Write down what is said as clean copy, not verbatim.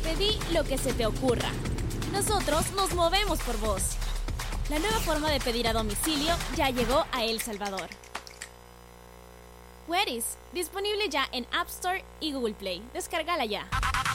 Pedí lo que se te ocurra. Nosotros nos movemos por vos. La nueva forma de pedir a domicilio ya llegó a El Salvador. Where's, disponible ya en App Store y Google Play. Descárgala ya.